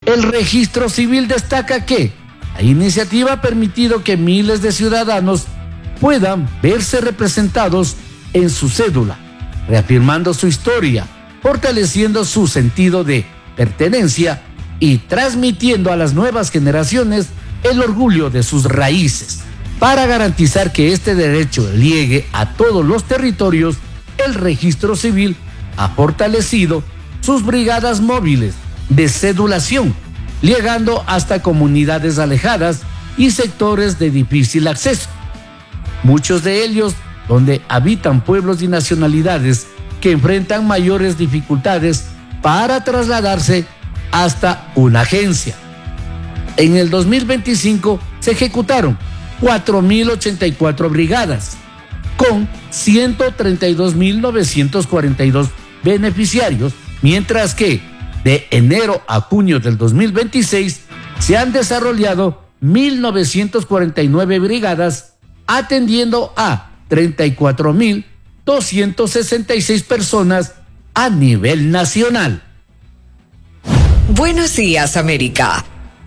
El registro civil destaca que la iniciativa ha permitido que miles de ciudadanos puedan verse representados en su cédula, reafirmando su historia, fortaleciendo su sentido de pertenencia y transmitiendo a las nuevas generaciones el orgullo de sus raíces. Para garantizar que este derecho llegue a todos los territorios, el registro civil ha fortalecido sus brigadas móviles de cedulación, llegando hasta comunidades alejadas y sectores de difícil acceso. Muchos de ellos donde habitan pueblos y nacionalidades que enfrentan mayores dificultades para trasladarse hasta una agencia. En el 2025 se ejecutaron 4.084 brigadas, con 132.942 beneficiarios, mientras que de enero a junio del 2026 se han desarrollado 1.949 brigadas atendiendo a 34.266 personas a nivel nacional. Buenos días, América.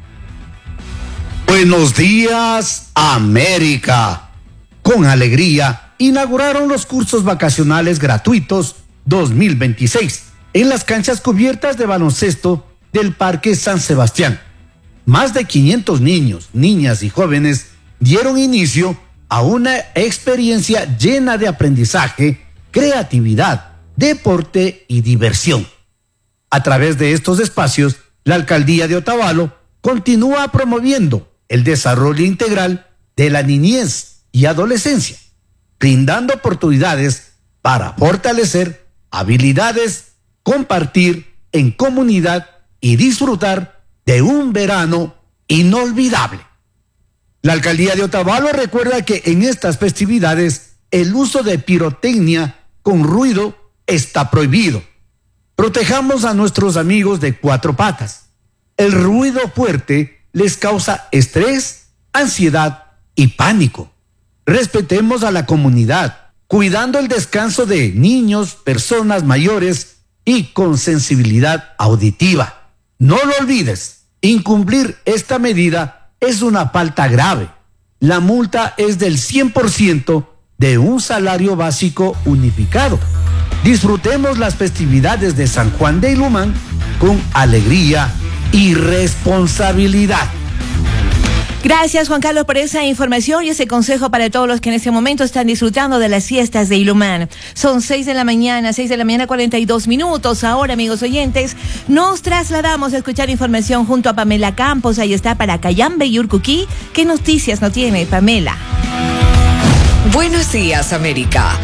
Buenos días, América. Con alegría inauguraron los cursos vacacionales gratuitos 2026 en las canchas cubiertas de baloncesto del Parque San Sebastián. Más de 500 niños, niñas y jóvenes dieron inicio a una experiencia llena de aprendizaje, creatividad, deporte y diversión. A través de estos espacios, la Alcaldía de Otavalo continúa promoviendo el desarrollo integral de la niñez y adolescencia, brindando oportunidades para fortalecer habilidades, compartir en comunidad y disfrutar de un verano inolvidable. La Alcaldía de Otavalo recuerda que en estas festividades el uso de pirotecnia con ruido está prohibido. Protejamos a nuestros amigos de cuatro patas. El ruido fuerte les causa estrés, ansiedad y pánico. Respetemos a la comunidad, cuidando el descanso de niños, personas mayores y con sensibilidad auditiva. No lo olvides, incumplir esta medida es una falta grave. La multa es del 100% de un salario básico unificado. Disfrutemos las festividades de San Juan de Ilumán con alegría y responsabilidad. Gracias, Juan Carlos, por esa información y ese consejo para todos los que en este momento están disfrutando de las fiestas de Ilumán. Son 6 de la mañana, 42 minutos. Ahora, amigos oyentes, nos trasladamos a escuchar información junto a Pamela Campos. Ahí está para Cayambe y Urcuquí. ¿Qué noticias no tiene, Pamela? Buenos días, América.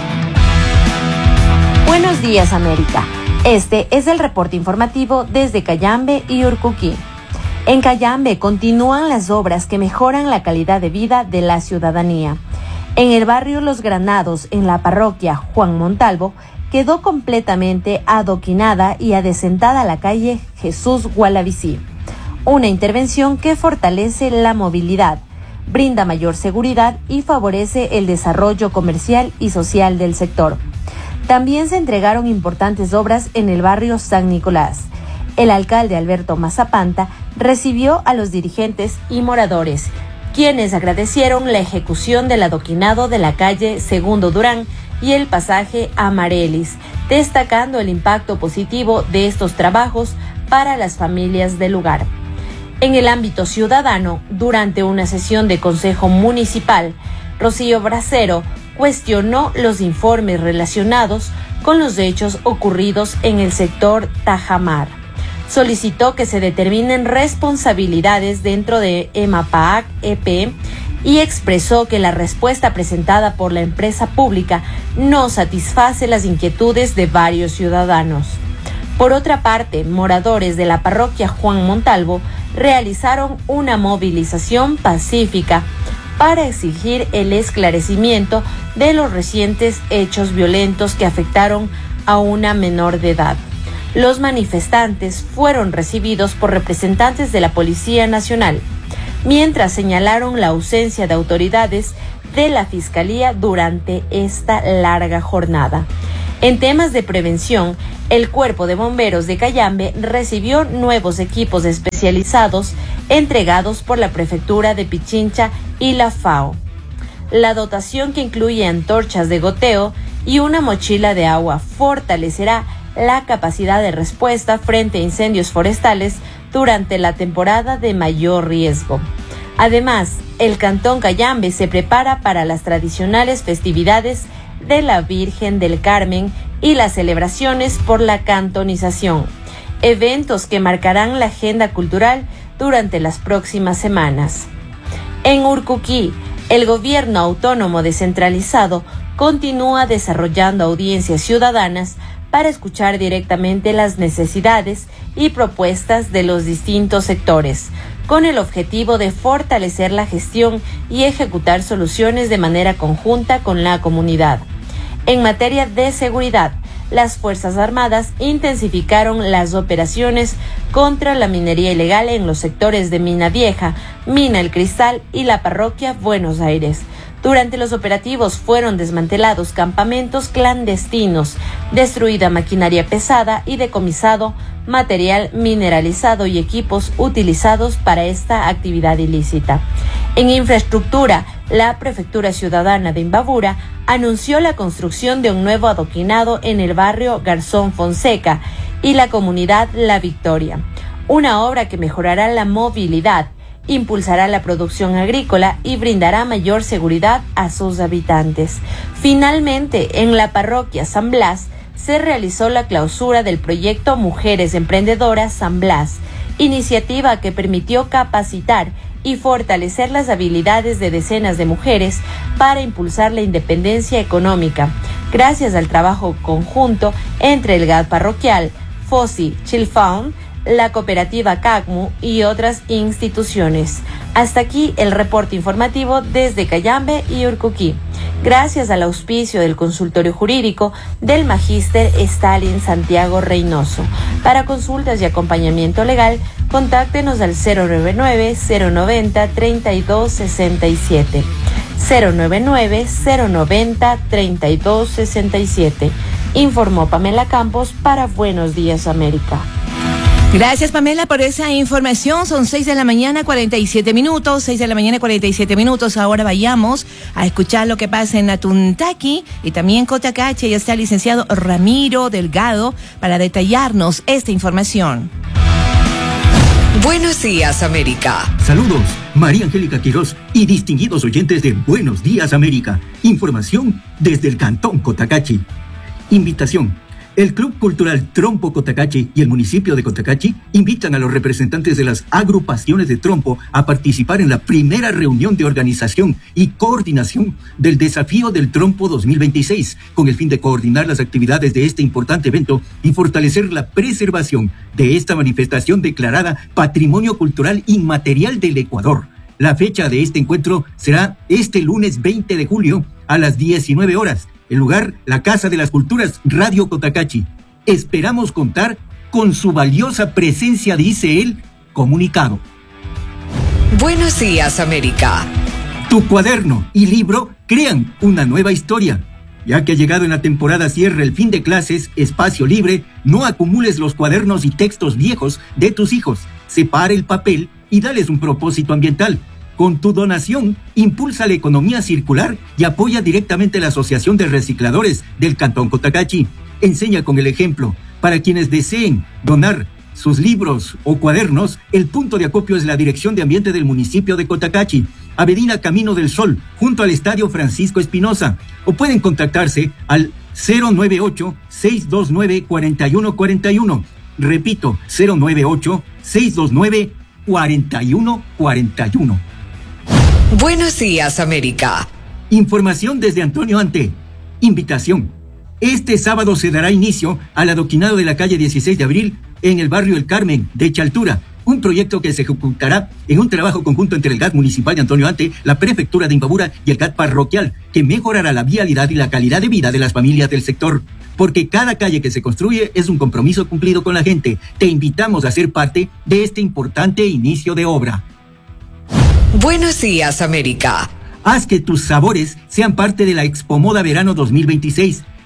Buenos días, América. Este es el reporte informativo desde Cayambe y Urcuquí. En Cayambe continúan las obras que mejoran la calidad de vida de la ciudadanía. En el barrio Los Granados, en la parroquia Juan Montalvo, quedó completamente adoquinada y adecentada la calle Jesús Gualavicí. Una intervención que fortalece la movilidad, brinda mayor seguridad y favorece el desarrollo comercial y social del sector. También se entregaron importantes obras en el barrio San Nicolás. El alcalde Alberto Mazapanta recibió a los dirigentes y moradores, quienes agradecieron la ejecución del adoquinado de la calle Segundo Durán y el pasaje Amarelis, destacando el impacto positivo de estos trabajos para las familias del lugar. En el ámbito ciudadano, durante una sesión de Consejo Municipal, Rocío Bracero cuestionó los informes relacionados con los hechos ocurridos en el sector Tajamar. Solicitó que se determinen responsabilidades dentro de EMAPAAC-EP y expresó que la respuesta presentada por la empresa pública no satisface las inquietudes de varios ciudadanos. Por otra parte, moradores de la parroquia Juan Montalvo realizaron una movilización pacífica para exigir el esclarecimiento de los recientes hechos violentos que afectaron a una menor de edad. Los manifestantes fueron recibidos por representantes de la Policía Nacional, mientras señalaron la ausencia de autoridades de la Fiscalía durante esta larga jornada. En temas de prevención, el Cuerpo de Bomberos de Cayambe recibió nuevos equipos especializados entregados por la Prefectura de Pichincha y la FAO. La dotación, que incluye antorchas de goteo y una mochila de agua, fortalecerá la capacidad de respuesta frente a incendios forestales durante la temporada de mayor riesgo. Además, el Cantón Cayambe se prepara para las tradicionales festividades de la Virgen del Carmen y las celebraciones por la cantonización, eventos que marcarán la agenda cultural durante las próximas semanas. En Urcuquí, el gobierno autónomo descentralizado continúa desarrollando audiencias ciudadanas para escuchar directamente las necesidades y propuestas de los distintos sectores, con el objetivo de fortalecer la gestión y ejecutar soluciones de manera conjunta con la comunidad. En materia de seguridad, las Fuerzas Armadas intensificaron las operaciones contra la minería ilegal en los sectores de Mina Vieja, Mina El Cristal y la parroquia Buenos Aires. Durante los operativos fueron desmantelados campamentos clandestinos, destruida maquinaria pesada y decomisado material mineralizado y equipos utilizados para esta actividad ilícita. En infraestructura, la Prefectura Ciudadana de Imbabura anunció la construcción de un nuevo adoquinado en el barrio Garzón Fonseca y la comunidad La Victoria, una obra que mejorará la movilidad, impulsará la producción agrícola y brindará mayor seguridad a sus habitantes. Finalmente, en la parroquia San Blas se realizó la clausura del proyecto Mujeres Emprendedoras San Blas, iniciativa que permitió capacitar y fortalecer las habilidades de decenas de mujeres para impulsar la independencia económica, gracias al trabajo conjunto entre el GAD parroquial, FOSI Chilfound, la cooperativa CACMU y otras instituciones. Hasta aquí el reporte informativo desde Cayambe y Urcuquí. Gracias al auspicio del consultorio jurídico del Magíster Stalin Santiago Reynoso. Para consultas y acompañamiento legal, contáctenos al 099-090-3267. 099-090-3267. Informó Pamela Campos para Buenos Días América. Gracias, Pamela, por esa información. Son 6 de la mañana, 47 minutos. 6 de la mañana, 47 minutos. Ahora vayamos a escuchar lo que pasa en Atuntaqui y también Cotacachi. Ya está el licenciado Ramiro Delgado para detallarnos esta información. Buenos días, América. Saludos, María Angélica Quirós y distinguidos oyentes de Buenos Días, América. Información desde el Cantón Cotacachi. Invitación. El Club Cultural Trompo Cotacachi y el municipio de Cotacachi invitan a los representantes de las agrupaciones de trompo a participar en la primera reunión de organización y coordinación del Desafío del Trompo 2026, con el fin de coordinar las actividades de este importante evento y fortalecer la preservación de esta manifestación declarada Patrimonio Cultural Inmaterial del Ecuador. La fecha de este encuentro será este lunes 20 de julio a las 19 horas. El lugar, la Casa de las Culturas, Radio Cotacachi. Esperamos contar con su valiosa presencia, dice el comunicado. Buenos días, América. Tu cuaderno y libro crean una nueva historia. Ya que ha llegado en la temporada cierre el fin de clases, espacio libre, no acumules los cuadernos y textos viejos de tus hijos. Separa el papel y dales un propósito ambiental. Con tu donación, impulsa la economía circular y apoya directamente la Asociación de Recicladores del Cantón Cotacachi. Enseña con el ejemplo. Para quienes deseen donar sus libros o cuadernos, el punto de acopio es la Dirección de Ambiente del municipio de Cotacachi, Avenida Camino del Sol, junto al Estadio Francisco Espinosa. O pueden contactarse al 098-629-4141. Repito, 098-629-4141. Buenos días, América. Información desde Antonio Ante. Invitación. Este sábado se dará inicio al adoquinado de la calle 16 de abril en el barrio El Carmen de Chaltura. Un proyecto que se ejecutará en un trabajo conjunto entre el GAD municipal de Antonio Ante, la Prefectura de Imbabura y el GAD parroquial, que mejorará la vialidad y la calidad de vida de las familias del sector. Porque cada calle que se construye es un compromiso cumplido con la gente. Te invitamos a ser parte de este importante inicio de obra. Buenos días, América. Haz que tus sabores sean parte de la Expo Moda Verano 2026.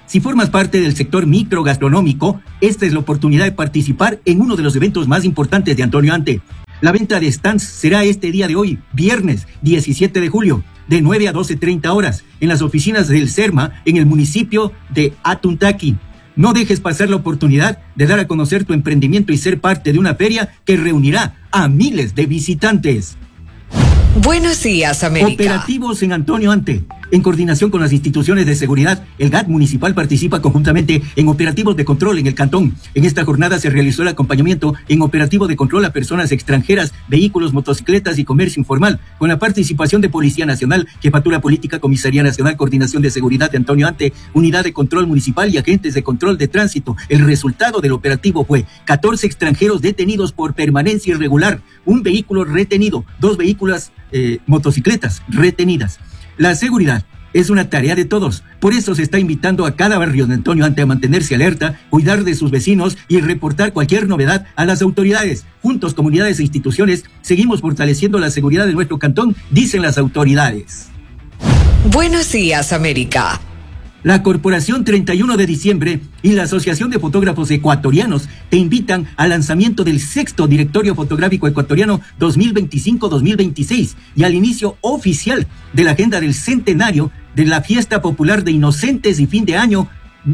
Si formas parte del sector microgastronómico, esta es la oportunidad de participar en uno de los eventos más importantes de Antonio Ante. La venta de stands será este día de hoy, viernes 17 de julio, de 9 a 12:30 horas, en las oficinas del CERMA, en el municipio de Atuntaqui. No dejes pasar la oportunidad de dar a conocer tu emprendimiento y ser parte de una feria que reunirá a miles de visitantes. Buenos días, América. Operativos en Antonio Ante. En coordinación con las instituciones de seguridad, el GAT municipal participa conjuntamente en operativos de control en el cantón. En esta jornada se realizó el acompañamiento en operativo de control a personas extranjeras, vehículos, motocicletas y comercio informal, con la participación de Policía Nacional, Jefatura Política, Comisaría Nacional, Coordinación de Seguridad de Antonio Ante, Unidad de Control Municipal y agentes de control de tránsito. El resultado del operativo fue 14 extranjeros detenidos por permanencia irregular, un vehículo retenido, 2 vehículos, motocicletas retenidas. La seguridad es una tarea de todos. Por eso se está invitando a cada barrio de Antonio Ante a mantenerse alerta, cuidar de sus vecinos y reportar cualquier novedad a las autoridades. Juntos, comunidades e instituciones, seguimos fortaleciendo la seguridad de nuestro cantón, dicen las autoridades. Buenos días, América. La Corporación 31 de Diciembre y la Asociación de Fotógrafos Ecuatorianos te invitan al lanzamiento del 6º Directorio Fotográfico Ecuatoriano 2025-2026 y al inicio oficial de la agenda del centenario de la Fiesta Popular de Inocentes y Fin de Año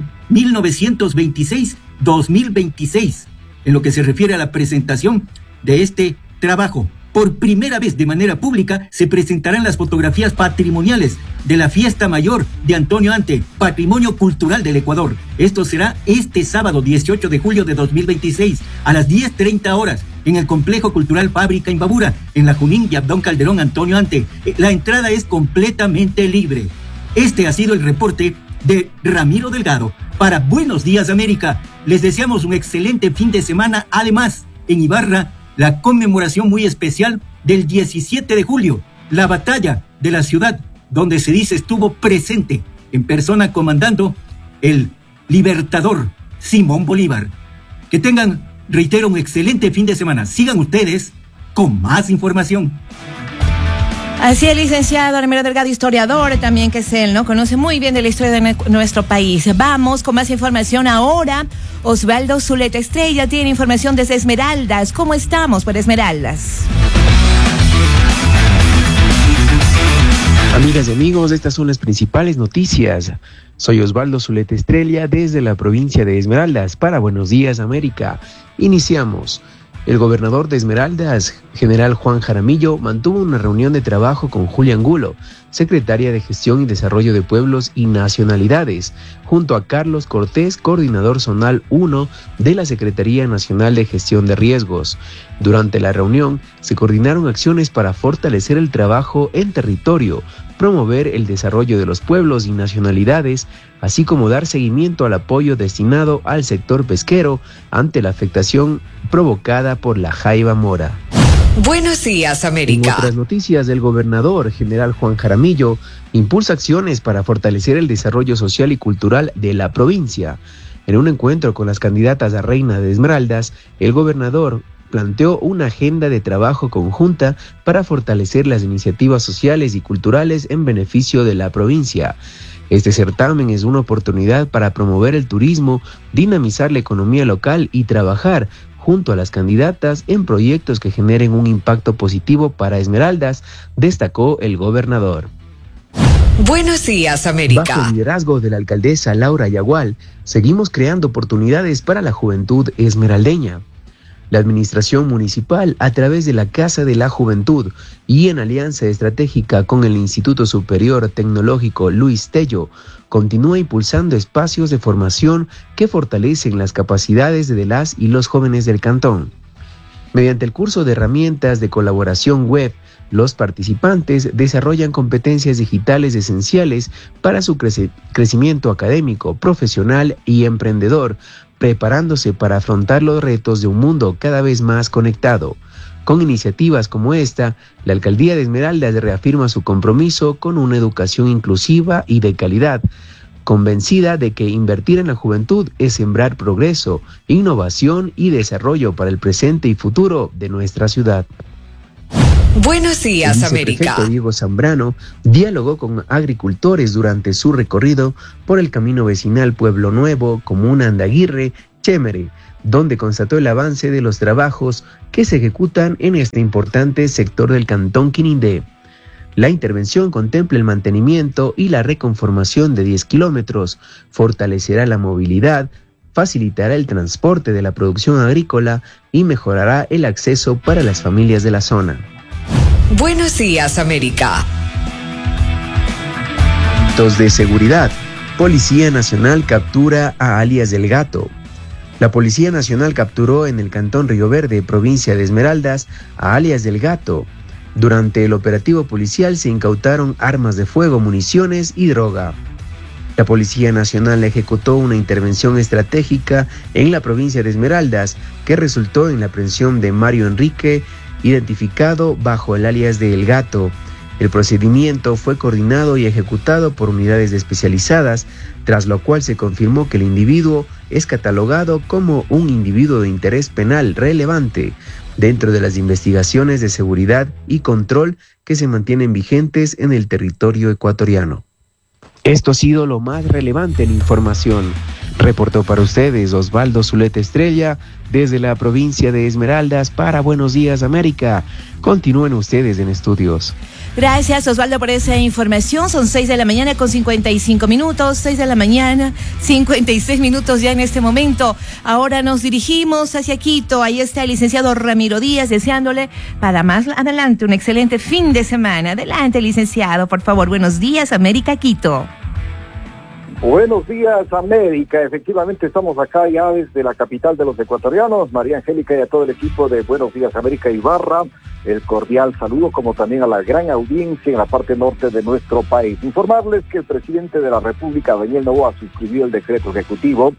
1926-2026, en lo que se refiere a la presentación de este trabajo. Por primera vez de manera pública se presentarán las fotografías patrimoniales de la Fiesta Mayor de Antonio Ante, Patrimonio Cultural del Ecuador. Esto será este sábado 18 de julio de 2026 a las 10:30 horas en el Complejo Cultural Fábrica Imbabura, en la Junín y Abdón Calderón Antonio Ante. La entrada es completamente libre. Este ha sido el reporte de Ramiro Delgado para Buenos Días América. Les deseamos un excelente fin de semana. Además, en Ibarra, la conmemoración muy especial del 17 de julio, la batalla de la ciudad, donde se dice estuvo presente en persona comandando el libertador Simón Bolívar. Que tengan, reitero, un excelente fin de semana. Sigan ustedes con más información. Así el licenciado Ramiro Delgado, historiador también que es él, ¿no? Conoce muy bien de la historia de nuestro país. Vamos con más información ahora. Osvaldo Zuleta Estrella tiene información desde Esmeraldas. ¿Cómo estamos por Esmeraldas? Amigas y amigos, estas son las principales noticias. Soy Osvaldo Zuleta Estrella desde la provincia de Esmeraldas para Buenos Días América. Iniciamos. El gobernador de Esmeraldas, general Juan Jaramillo, mantuvo una reunión de trabajo con Julia Angulo, secretaria de Gestión y Desarrollo de Pueblos y Nacionalidades, junto a Carlos Cortés, coordinador zonal 1 de la Secretaría Nacional de Gestión de Riesgos. Durante la reunión, se coordinaron acciones para fortalecer el trabajo en territorio, promover el desarrollo de los pueblos y nacionalidades, así como dar seguimiento al apoyo destinado al sector pesquero ante la afectación provocada por la jaiba mora. Buenos días, América. En otras noticias, el gobernador general Juan Jaramillo impulsa acciones para fortalecer el desarrollo social y cultural de la provincia. En un encuentro con las candidatas a reina de Esmeraldas, el gobernador planteó una agenda de trabajo conjunta para fortalecer las iniciativas sociales y culturales en beneficio de la provincia. Este certamen es una oportunidad para promover el turismo, dinamizar la economía local y trabajar junto a las candidatas en proyectos que generen un impacto positivo para Esmeraldas, destacó el gobernador. Buenos días, América. Bajo el liderazgo de la alcaldesa Laura Yagual, seguimos creando oportunidades para la juventud esmeraldeña. La administración municipal, a través de la Casa de la Juventud y en alianza estratégica con el Instituto Superior Tecnológico Luis Tello, continúa impulsando espacios de formación que fortalecen las capacidades de las y los jóvenes del cantón. Mediante el curso de herramientas de colaboración web, los participantes desarrollan competencias digitales esenciales para su crecimiento académico, profesional y emprendedor, preparándose para afrontar los retos de un mundo cada vez más conectado. Con iniciativas como esta, la Alcaldía de Esmeraldas reafirma su compromiso con una educación inclusiva y de calidad, convencida de que invertir en la juventud es sembrar progreso, innovación y desarrollo para el presente y futuro de nuestra ciudad. Buenos días, El América. viceprefecto Diego Zambrano dialogó con agricultores durante su recorrido por el camino vecinal Pueblo Nuevo, Comuna Andaguirre, Chémere, donde constató el avance de los trabajos que se ejecutan en este importante sector del cantón Quinindé. La intervención contempla el mantenimiento y la reconformación de 10 kilómetros, fortalecerá la movilidad, facilitará el transporte de la producción agrícola y mejorará el acceso para las familias de la zona. Buenos días, América. De seguridad. Policía Nacional captura a alias del Gato. La Policía Nacional capturó en el cantón Río Verde, provincia de Esmeraldas, a alias del Gato. Durante el operativo policial se incautaron armas de fuego, municiones y droga. La Policía Nacional ejecutó una intervención estratégica en la provincia de Esmeraldas que resultó en la aprehensión de Mario Enrique, identificado bajo el alias de El Gato. El procedimiento fue coordinado y ejecutado por unidades especializadas, tras lo cual se confirmó que el individuo es catalogado como un individuo de interés penal relevante dentro de las investigaciones de seguridad y control que se mantienen vigentes en el territorio ecuatoriano. Esto ha sido lo más relevante en información. Reportó para ustedes Osvaldo Zuleta Estrella desde la provincia de Esmeraldas para Buenos Días América. Continúen ustedes en estudios. Gracias, Osvaldo, por esa información. Son 6 de la mañana con 55 minutos, 6 de la mañana, 56 minutos ya en este momento. Ahora nos dirigimos hacia Quito. Ahí está el licenciado Ramiro Díaz, deseándole para más adelante un excelente fin de semana. Adelante, licenciado, por favor. Buenos días, América, Quito. Buenos días, América. Efectivamente estamos acá ya desde la capital de los ecuatorianos. María Angélica y a todo el equipo de Buenos Días, América Ibarra, el cordial saludo, como también a la gran audiencia en la parte norte de nuestro país. Informarles que el presidente de la República, Daniel Noboa, suscribió el decreto ejecutivo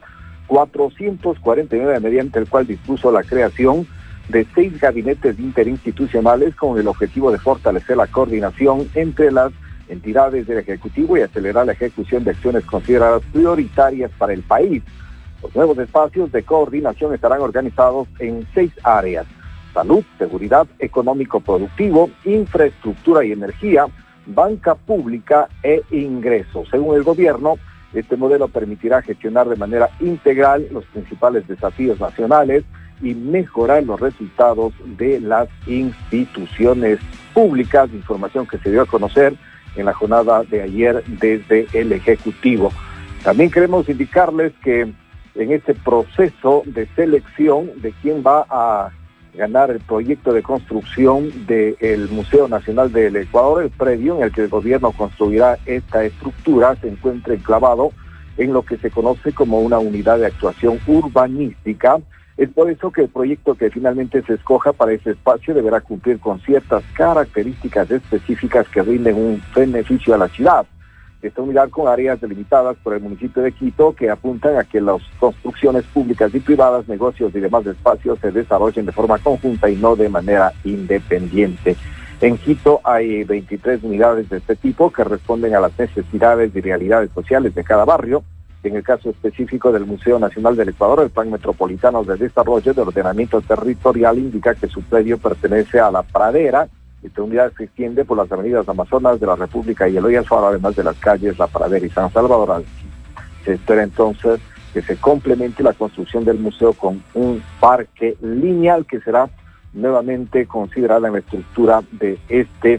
449, mediante el cual dispuso la creación de 6 gabinetes interinstitucionales con el objetivo de fortalecer la coordinación entre las entidades del Ejecutivo y acelerar la ejecución de acciones consideradas prioritarias para el país. Los nuevos espacios de coordinación estarán organizados en 6 áreas: salud, seguridad, económico-productivo, infraestructura y energía, banca pública e ingresos. Según el gobierno, este modelo permitirá gestionar de manera integral los principales desafíos nacionales y mejorar los resultados de las instituciones públicas, información que se dio a conocer en la jornada de ayer desde el Ejecutivo. También queremos indicarles que en este proceso de selección de quién va a ganar el proyecto de construcción del Museo Nacional del Ecuador, el predio en el que el gobierno construirá esta estructura se encuentra enclavado en lo que se conoce como una unidad de actuación urbanística. Es por eso que el proyecto que finalmente se escoja para ese espacio deberá cumplir con ciertas características específicas que rinden un beneficio a la ciudad. Esta unidad con áreas delimitadas por el municipio de Quito que apuntan a que las construcciones públicas y privadas, negocios y demás espacios se desarrollen de forma conjunta y no de manera independiente. En Quito hay 23 unidades de este tipo que responden a las necesidades y realidades sociales de cada barrio. En el caso específico del Museo Nacional del Ecuador, el Plan Metropolitano de Desarrollo de Ordenamiento Territorial indica que su predio pertenece a La Pradera. Esta unidad se extiende por las avenidas Amazonas de la República y Eloy Alfaro, además de las calles La Pradera y San Salvador. Se espera entonces que se complemente la construcción del museo con un parque lineal que será nuevamente considerada en la estructura de este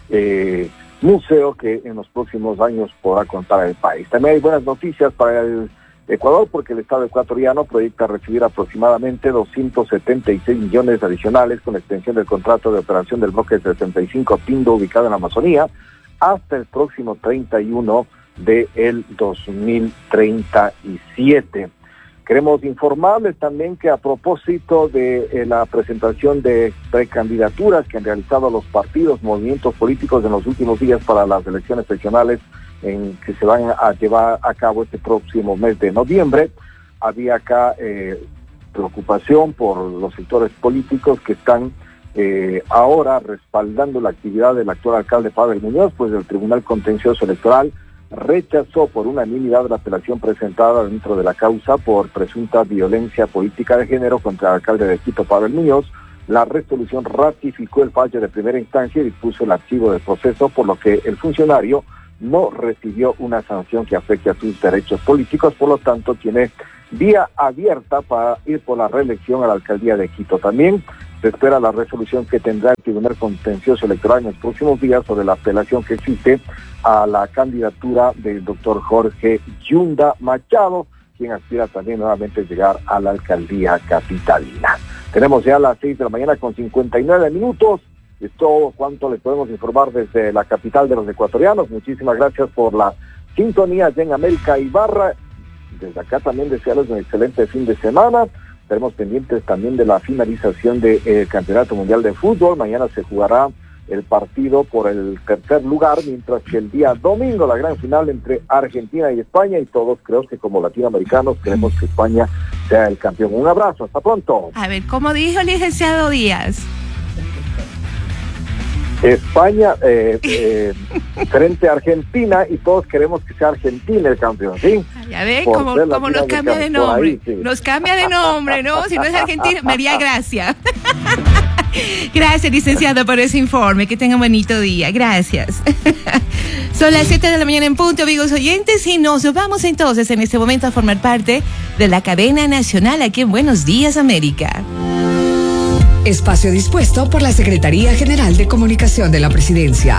museo que en los próximos años podrá contar al país. También hay buenas noticias para el Ecuador porque el Estado ecuatoriano proyecta recibir aproximadamente 276 millones adicionales con la extensión del contrato de operación del bloque 65 Pindo ubicado en la Amazonía hasta el próximo 31 del 2037. Queremos informarles también que a propósito de la presentación de precandidaturas que han realizado los partidos, movimientos políticos en los últimos días para las elecciones seccionales que se van a llevar a cabo este próximo mes de noviembre, había acá preocupación por los sectores políticos que están ahora respaldando la actividad del actual alcalde Pavel Muñoz, pues el Tribunal Contencioso Electoral rechazó por unanimidad la apelación presentada dentro de la causa por presunta violencia política de género contra el alcalde de Quito, Pavel Muñoz, La resolución ratificó el fallo de primera instancia y dispuso el archivo del proceso, por lo que el funcionario no recibió una sanción que afecte a sus derechos políticos, por lo tanto tiene vía abierta para ir por la reelección a la alcaldía de Quito. También se espera la resolución que tendrá el Tribunal Contencioso Electoral en los próximos días sobre la apelación que existe a la candidatura del doctor Jorge Yunda Machado, quien aspira también nuevamente a llegar a la alcaldía capitalina. Tenemos ya las 6 de la mañana con 59 minutos. Es todo cuanto les podemos informar desde la capital de los ecuatorianos. Muchísimas gracias por la sintonía allá en América Ibarra. Desde acá también desearles un excelente fin de semana. Estaremos pendientes también de la finalización del Campeonato Mundial de Fútbol. Mañana se jugará el partido por el tercer lugar, mientras que el día domingo la gran final entre Argentina y España, y todos creo que como latinoamericanos queremos que España sea el campeón. Un abrazo, hasta pronto. A ver, como dijo el licenciado Díaz. España frente a Argentina, y todos queremos que sea Argentina el campeón, ¿sí? Ya ves, como nos cambia de nombre. Ahí, sí. Nos cambia de nombre, ¿no? Si no es Argentina, María Gracia. Gracias, licenciado, por ese informe. Que tenga un bonito día. Gracias. Son las 7 de la mañana en punto, amigos oyentes, y nos vamos entonces en este momento a formar parte de la cadena nacional aquí en Buenos Días, América. Espacio dispuesto por la Secretaría General de Comunicación de la Presidencia.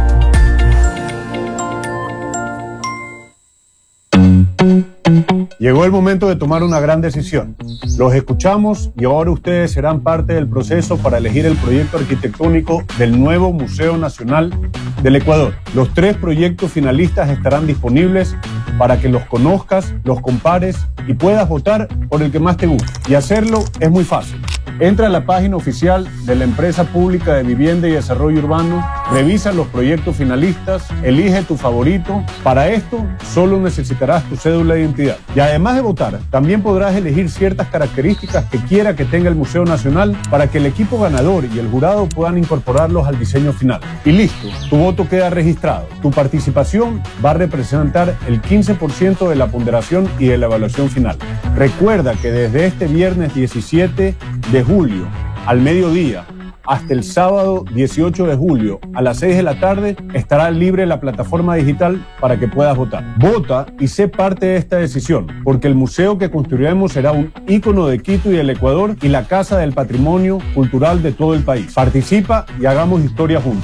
Llegó el momento de tomar una gran decisión. Los escuchamos y ahora ustedes serán parte del proceso para elegir el proyecto arquitectónico del nuevo Museo Nacional del Ecuador. Los 3 proyectos finalistas estarán disponibles para que los conozcas, los compares y puedas votar por el que más te guste. Y hacerlo es muy fácil. Entra a la página oficial de la Empresa Pública de Vivienda y Desarrollo Urbano, revisa los proyectos finalistas, elige tu favorito. Para esto, solo necesitarás tu cédula de identidad. Y además de votar, también podrás elegir ciertas características que quiera que tenga el Museo Nacional para que el equipo ganador y el jurado puedan incorporarlos al diseño final. Y listo, tu voto queda registrado. Tu participación va a representar el 15% de la ponderación y de la evaluación final. Recuerda que desde este viernes 17 de julio al mediodía hasta el sábado 18 de julio a las 6 de la tarde estará libre la plataforma digital para que puedas votar. Vota y sé parte de esta decisión, porque el museo que construiremos será un ícono de Quito y del Ecuador y la casa del patrimonio cultural de todo el país. Participa y hagamos historia juntos.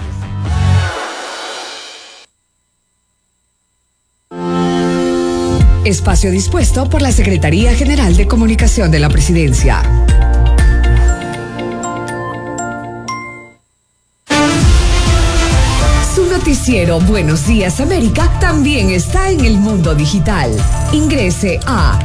Espacio dispuesto por la Secretaría General de Comunicación de la Presidencia. Noticiero Buenos Días América también está en el mundo digital. Ingrese a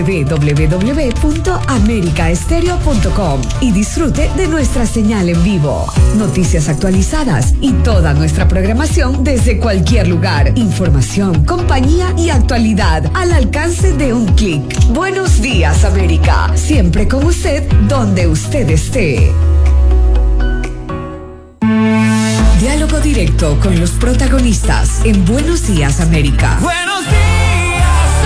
www.americaestereo.com y disfrute de nuestra señal en vivo, noticias actualizadas y toda nuestra programación desde cualquier lugar. Información, compañía y actualidad al alcance de un clic. Buenos Días América, siempre con usted donde usted esté. Diálogo directo con los protagonistas en Buenos Días América. Buenos días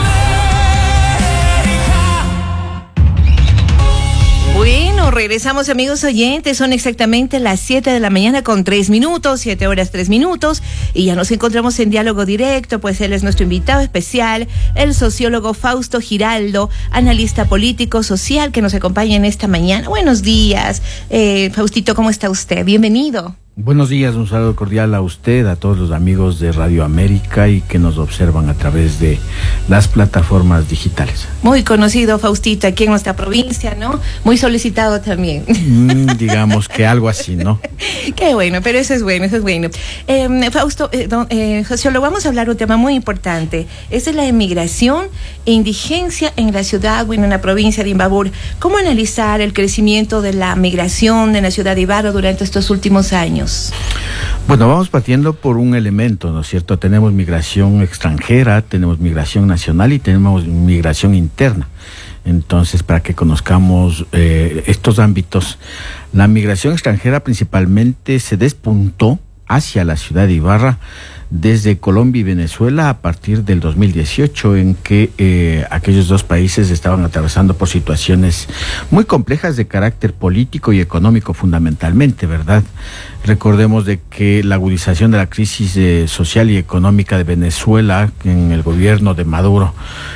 América. Bueno, regresamos, amigos oyentes. Son exactamente las 7 de la mañana con 3 minutos, 7 horas 3 minutos, y ya nos encontramos en Diálogo Directo. Pues él es nuestro invitado especial, el sociólogo Fausto Giraldo, analista político social, que nos acompaña en esta mañana. Buenos días, Faustito, ¿cómo está usted? Bienvenido. Buenos días, un saludo cordial a usted, a todos los amigos de Radio América y que nos observan a través de las plataformas digitales. Muy conocido, Faustito, aquí en nuestra provincia, ¿no? Muy solicitado también. Digamos que algo así, ¿no? Qué bueno, pero eso es bueno, eso es bueno. Fausto, sociólogo, vamos a hablar de un tema muy importante. Es de la emigración e indigencia en la ciudad, bueno, en la provincia de Imbabura. ¿Cómo analizar el crecimiento de la migración en la ciudad de Ibarra durante estos últimos años? Bueno, vamos partiendo por un elemento, ¿no es cierto? Tenemos migración extranjera, tenemos migración nacional y tenemos migración interna. Entonces, para que conozcamos estos ámbitos, la migración extranjera principalmente se despuntó hacia la ciudad de Ibarra desde Colombia y Venezuela a partir del 2018, en que aquellos dos países estaban atravesando por situaciones muy complejas de carácter político y económico fundamentalmente, ¿verdad? Recordemos de que la agudización de la crisis social y económica de Venezuela en el gobierno de Maduro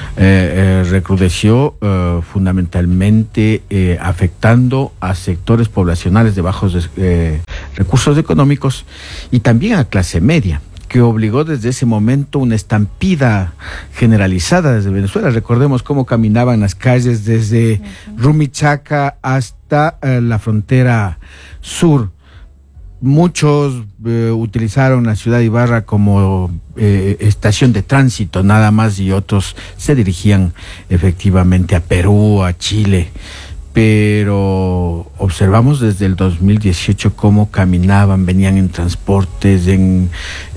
recrudeció fundamentalmente afectando a sectores poblacionales de bajos recursos económicos y también a clase media, que obligó desde ese momento una estampida generalizada desde Venezuela. Recordemos cómo caminaban las calles desde Rumichaca hasta la frontera sur. Muchos utilizaron la ciudad de Ibarra como estación de tránsito nada más, y otros se dirigían efectivamente a Perú, a Chile. Pero observamos desde el 2018 cómo caminaban, venían en transportes, en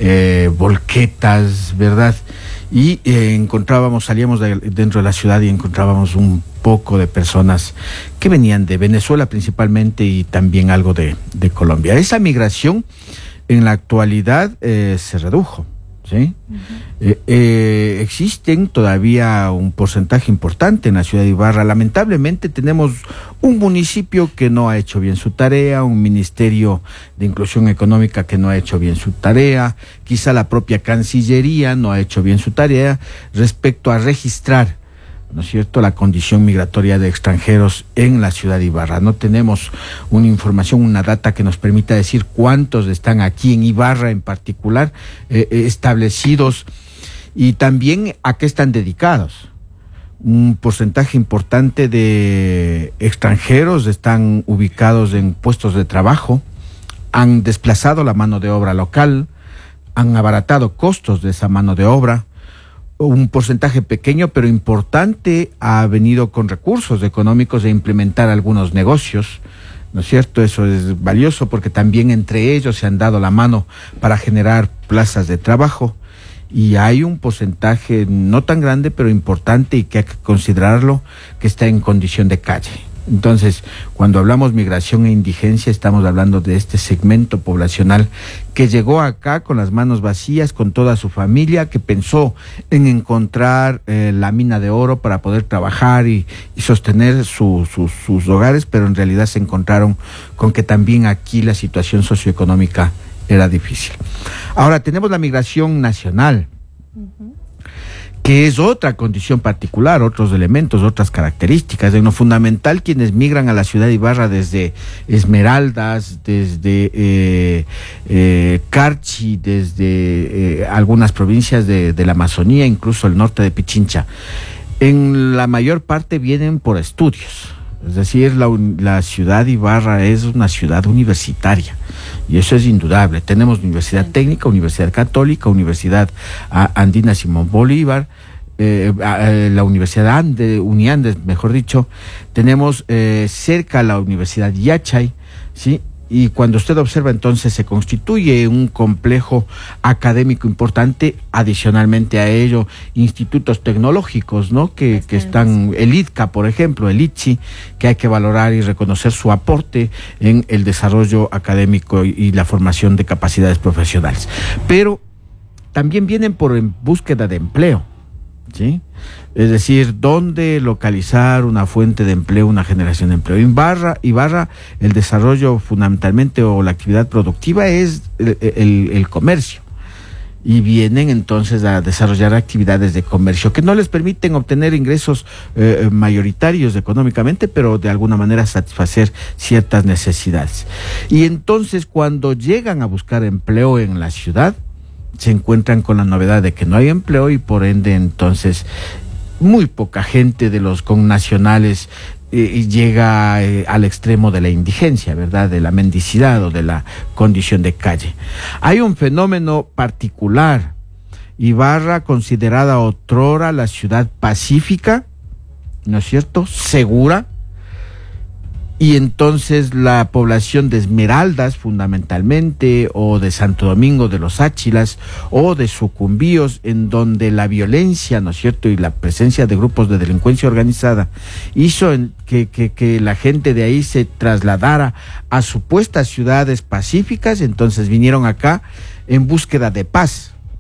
volquetas, ¿verdad? Y salíamos dentro de la ciudad y encontrábamos un poco de personas que venían de Venezuela principalmente y también algo de Colombia. Esa migración en la actualidad se redujo, ¿sí? Existen todavía un porcentaje importante en la ciudad de Ibarra. Lamentablemente tenemos un municipio que no ha hecho bien su tarea, un ministerio de inclusión económica que no ha hecho bien su tarea, quizá la propia Cancillería no ha hecho bien su tarea respecto a registrar, ¿no es cierto?, la condición migratoria de extranjeros en la ciudad de Ibarra. No tenemos una información, una data que nos permita decir cuántos están aquí en Ibarra en particular establecidos, y también a qué están dedicados. Un porcentaje importante de extranjeros están ubicados en puestos de trabajo, han desplazado la mano de obra local, han abaratado costos de esa mano de obra. Un porcentaje pequeño pero importante ha venido con recursos económicos de implementar algunos negocios, ¿no es cierto? Eso es valioso porque también entre ellos se han dado la mano para generar plazas de trabajo, y hay un porcentaje no tan grande pero importante y que hay que considerarlo, que está en condición de calle. Entonces, cuando hablamos migración e indigencia, estamos hablando de este segmento poblacional que llegó acá con las manos vacías, con toda su familia, que pensó en encontrar la mina de oro para poder trabajar y sostener sus hogares, pero en realidad se encontraron con que también aquí la situación socioeconómica era difícil. Ahora tenemos la migración nacional, que es otra condición particular, otros elementos, otras características. En lo fundamental, quienes migran a la ciudad de Ibarra desde Esmeraldas, desde Carchi, desde algunas provincias de la Amazonía, incluso el norte de Pichincha, en la mayor parte vienen por estudios. Es decir, la ciudad de Ibarra es una ciudad universitaria, y eso es indudable. Tenemos Universidad Técnica, Universidad Católica, Universidad Andina Simón Bolívar, la Universidad Uniandes, mejor dicho. Tenemos cerca la Universidad Yachay, ¿sí? Y cuando usted observa, entonces se constituye un complejo académico importante. Adicionalmente a ello, institutos tecnológicos, ¿no? Que están, el ITCA, por ejemplo, el ITSI, que hay que valorar y reconocer su aporte en el desarrollo académico y la formación de capacidades profesionales. Pero también vienen en búsqueda de empleo, ¿sí? Es decir, ¿dónde localizar una fuente de empleo, una generación de empleo? Ibarra, el desarrollo fundamentalmente o la actividad productiva es el comercio. Y vienen entonces a desarrollar actividades de comercio que no les permiten obtener ingresos mayoritarios económicamente, pero de alguna manera satisfacer ciertas necesidades. Y entonces cuando llegan a buscar empleo en la ciudad, se encuentran con la novedad de que no hay empleo, y por ende entonces muy poca gente de los connacionales llega al extremo de la indigencia, ¿verdad?, de la mendicidad o de la condición de calle. Hay un fenómeno particular. Ibarra, considerada otrora la ciudad pacífica, ¿no es cierto?, segura, y entonces la población de Esmeraldas fundamentalmente, o de Santo Domingo de los Áchilas, o de Sucumbíos, en donde la violencia, ¿no es cierto?, y la presencia de grupos de delincuencia organizada hizo que la gente de ahí se trasladara a supuestas ciudades pacíficas. Entonces vinieron acá en búsqueda de paz,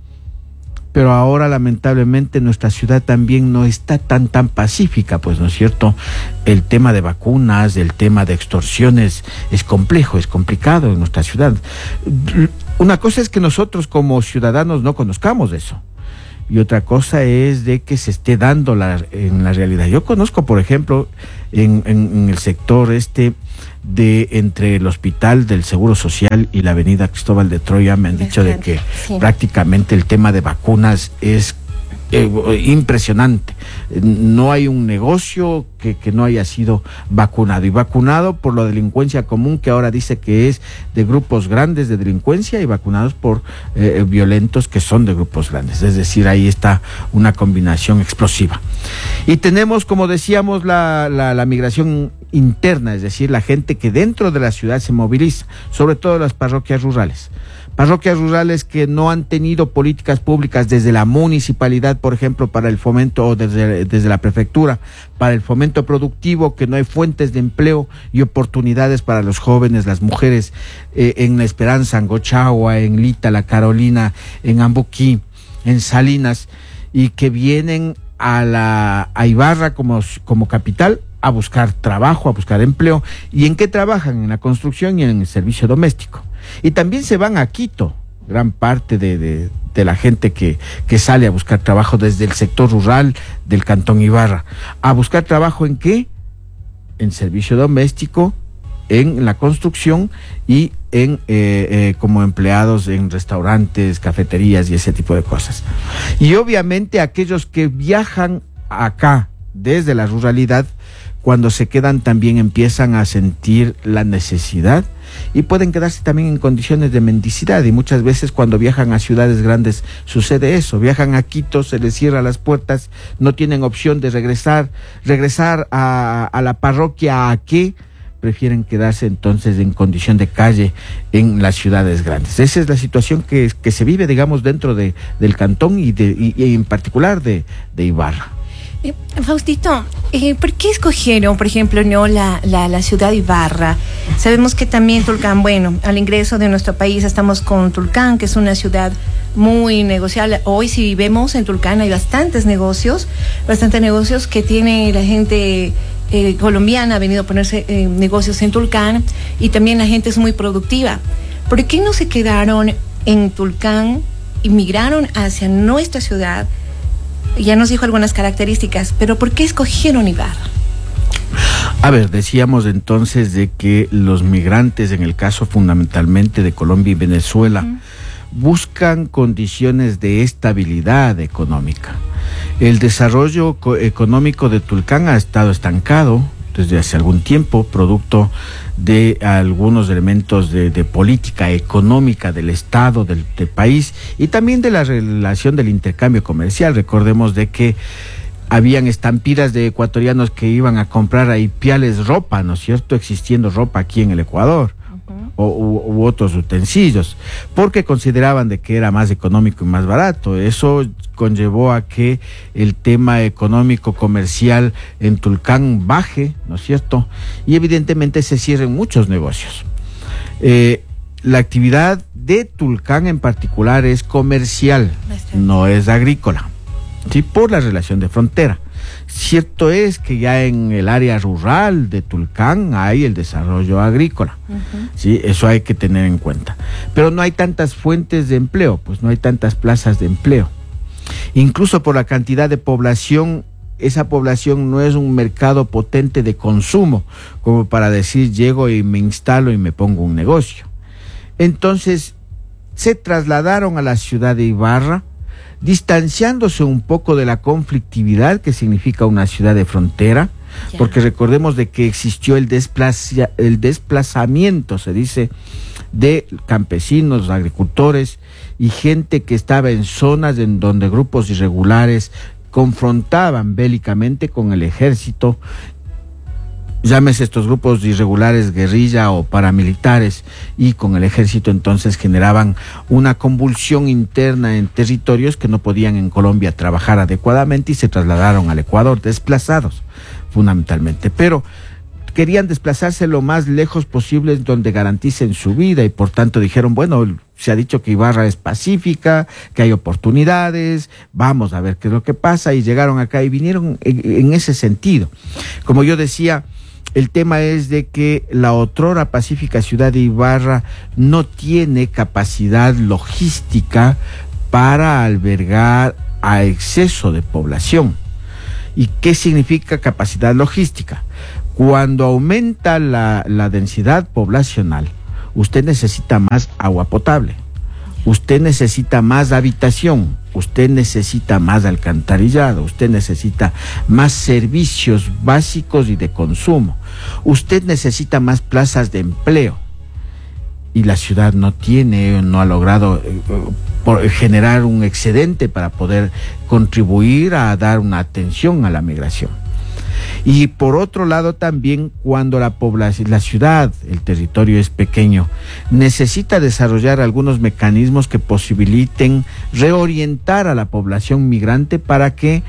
pero ahora lamentablemente nuestra ciudad también no está tan pacífica, pues, ¿no es cierto? El tema de vacunas, el tema de extorsiones es complejo, es complicado en nuestra ciudad. Una cosa es que nosotros como ciudadanos no conozcamos eso, y otra cosa es de que se esté dando en la realidad. Yo conozco, por ejemplo, en el sector de entre el Hospital del Seguro Social y la Avenida Cristóbal de Troya, me han dicho de que prácticamente el tema de vacunas es impresionante. No hay un negocio que no haya sido vacunado, y vacunado por la delincuencia común, que ahora dice que es de grupos grandes de delincuencia, y vacunados por violentos que son de grupos grandes. Es decir, ahí está una combinación explosiva. Y tenemos, como decíamos, la migración interna, es decir, la gente que dentro de la ciudad se moviliza, sobre todo las parroquias rurales. Parroquias rurales que no han tenido políticas públicas desde la municipalidad, por ejemplo, para el fomento, o desde la prefectura, para el fomento productivo, que no hay fuentes de empleo y oportunidades para los jóvenes, las mujeres, en La Esperanza, en Gochagua, en Lita, La Carolina, en Ambuquí, en Salinas, y que vienen a Ibarra como capital a buscar trabajo, a buscar empleo. ¿Y en qué trabajan? En la construcción y en el servicio doméstico. Y también se van a Quito, gran parte de la gente que sale a buscar trabajo desde el sector rural del Cantón Ibarra. ¿A buscar trabajo en qué? En servicio doméstico, en la construcción y como empleados en restaurantes, cafeterías y ese tipo de cosas. Y obviamente aquellos que viajan acá desde la ruralidad, cuando se quedan también empiezan a sentir la necesidad y pueden quedarse también en condiciones de mendicidad, y muchas veces cuando viajan a ciudades grandes sucede eso. Viajan a Quito, se les cierran las puertas, no tienen opción de regresar a la parroquia. ¿A qué? Prefieren quedarse entonces en condición de calle en las ciudades grandes. Esa es la situación que se vive, digamos, dentro del cantón y en particular de Ibarra. Faustito, ¿por qué escogieron, por ejemplo, la ciudad de Ibarra? Sabemos que también Tulcán, bueno, al ingreso de nuestro país estamos con Tulcán, que es una ciudad muy negociable. Hoy, si vemos en Tulcán, hay bastantes negocios que tiene la gente colombiana, ha venido a ponerse negocios en Tulcán, y también la gente es muy productiva. ¿Por qué no se quedaron en Tulcán y migraron hacia nuestra ciudad? Ya nos dijo algunas características, pero ¿por qué escogieron Ibarra? A ver, decíamos entonces de que los migrantes, en el caso fundamentalmente de Colombia y Venezuela, buscan condiciones de estabilidad económica. El desarrollo económico de Tulcán ha estado estancado desde hace algún tiempo, producto de algunos elementos de política económica del Estado, del país, y también de la relación del intercambio comercial. Recordemos de que habían estampidas de ecuatorianos que iban a comprar a Ipiales ropa, ¿no es cierto?, existiendo ropa aquí en el Ecuador, u otros utensilios, porque consideraban de que era más económico y más barato. Eso conllevó a que el tema económico comercial en Tulcán baje, ¿no es cierto?, y evidentemente se cierren muchos negocios. La actividad de Tulcán en particular es comercial, no es agrícola, ¿sí?, por la relación de frontera. Cierto es que ya en el área rural de Tulcán hay el desarrollo agrícola, ¿sí? Eso hay que tener en cuenta. Pero no hay tantas fuentes de empleo, pues no hay tantas plazas de empleo. Incluso por la cantidad de población, esa población no es un mercado potente de consumo, como para decir llego y me instalo y me pongo un negocio. Entonces se trasladaron a la ciudad de Ibarra, distanciándose un poco de la conflictividad que significa una ciudad de frontera, porque recordemos de que existió el desplazamiento, se dice, de campesinos, agricultores y gente que estaba en zonas en donde grupos irregulares confrontaban bélicamente con el ejército. Llámese estos grupos irregulares, guerrilla o paramilitares, y con el ejército entonces generaban una convulsión interna en territorios que no podían en Colombia trabajar adecuadamente y se trasladaron al Ecuador, desplazados fundamentalmente, pero querían desplazarse lo más lejos posible donde garanticen su vida, y por tanto dijeron, bueno, se ha dicho que Ibarra es pacífica, que hay oportunidades, vamos a ver qué es lo que pasa, y llegaron acá y vinieron en ese sentido. Como yo decía, el tema es de que la otrora pacífica ciudad de Ibarra no tiene capacidad logística para albergar a exceso de población. ¿Y qué significa capacidad logística? Cuando aumenta la densidad poblacional, usted necesita más agua potable, usted necesita más habitación, usted necesita más alcantarillado, usted necesita más servicios básicos y de consumo, usted necesita más plazas de empleo. Y la ciudad no ha logrado generar un excedente para poder contribuir a dar una atención a la migración. Y por otro lado también, cuando la ciudad, el territorio es pequeño, necesita desarrollar algunos mecanismos que posibiliten reorientar a la población migrante para que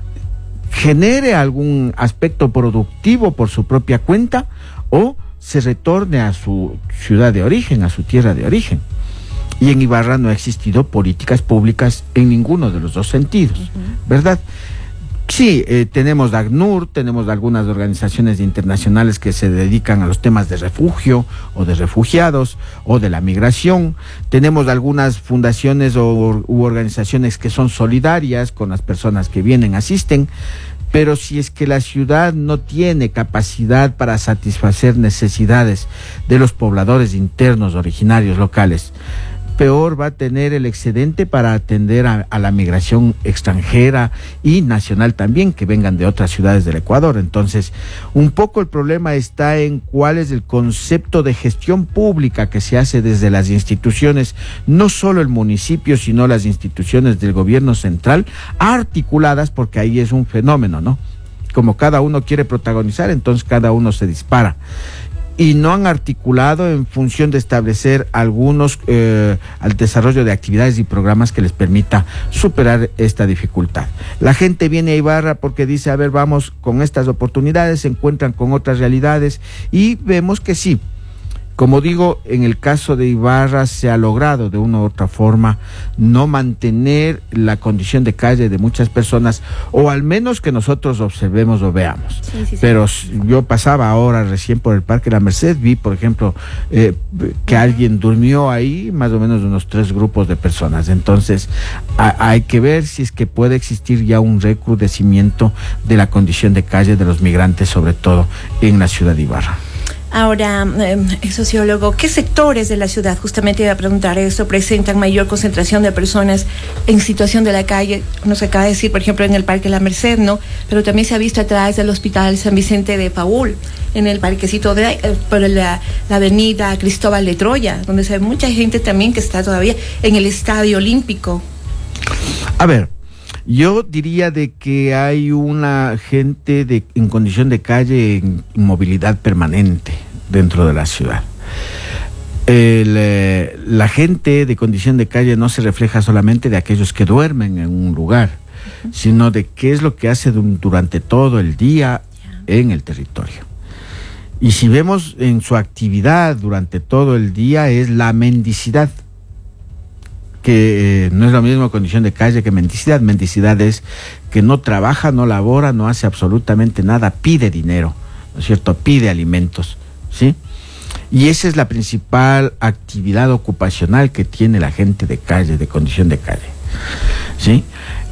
genere algún aspecto productivo por su propia cuenta o se retorne a su ciudad de origen, a su tierra de origen. Y en Ibarra no ha existido políticas públicas en ninguno de los dos sentidos, ¿verdad? Sí, tenemos ACNUR, tenemos algunas organizaciones internacionales que se dedican a los temas de refugio o de refugiados o de la migración. Tenemos algunas fundaciones u organizaciones que son solidarias con las personas que vienen, asisten. Pero si es que la ciudad no tiene capacidad para satisfacer necesidades de los pobladores internos originarios locales, peor va a tener el excedente para atender a la migración extranjera y nacional también, que vengan de otras ciudades del Ecuador. Entonces, un poco el problema está en cuál es el concepto de gestión pública que se hace desde las instituciones, no solo el municipio, sino las instituciones del gobierno central, articuladas, porque ahí es un fenómeno, ¿no? Como cada uno quiere protagonizar, entonces cada uno se dispara. Y no han articulado en función de establecer al desarrollo de actividades y programas que les permita superar esta dificultad. La gente viene a Ibarra porque dice, a ver, vamos con estas oportunidades, se encuentran con otras realidades y vemos que sí. Como digo, en el caso de Ibarra se ha logrado de una u otra forma no mantener la condición de calle de muchas personas, o al menos que nosotros observemos o veamos. Sí. Pero yo pasaba ahora recién por el Parque La Merced, vi, por ejemplo, que alguien durmió ahí, más o menos unos 3 grupos de personas. Entonces, hay que ver si es que puede existir ya un recrudecimiento de la condición de calle de los migrantes, sobre todo en la ciudad de Ibarra. Ahora, sociólogo, ¿qué sectores de la ciudad, justamente iba a preguntar esto, presentan mayor concentración de personas en situación de la calle? Nos acaba de decir, por ejemplo, en el Parque La Merced, ¿no? Pero también se ha visto a través del Hospital San Vicente de Paúl, en el parquecito por la avenida Cristóbal de Troya, donde se ve mucha gente también que está todavía en el Estadio Olímpico. A ver, yo diría de que hay una gente en condición de calle en movilidad permanente dentro de la ciudad. La gente de condición de calle no se refleja solamente de aquellos que duermen en un lugar, sino de qué es lo que hace durante todo el día en el territorio. Y si vemos en su actividad durante todo el día es la mendicidad, que no es lo mismo condición de calle que mendicidad. Mendicidad es que no trabaja, no labora, no hace absolutamente nada, pide dinero, ¿no es cierto? Pide alimentos, ¿sí? Y esa es la principal actividad ocupacional que tiene la gente de calle, de condición de calle, ¿sí?